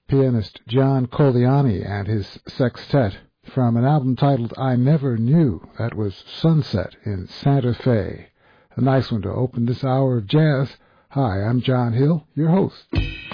pianist John Colliani and his sextet from an album titled I Never Knew. That was Sunset in Santa Fe. A nice one to open this hour of jazz. Hi, I'm John Hill, your host.